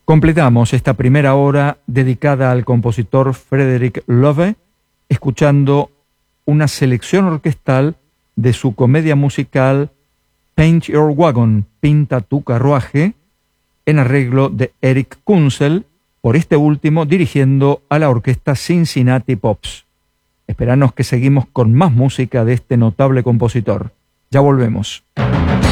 Completamos esta primera hora dedicada al compositor Frederick Loewe, escuchando una selección orquestal de su comedia musical Paint Your Wagon, Pinta tu carruaje, en arreglo de Eric Kunzel, por este último dirigiendo a la orquesta Cincinnati Pops. Esperanos que seguimos con más música de este notable compositor. Ya volvemos.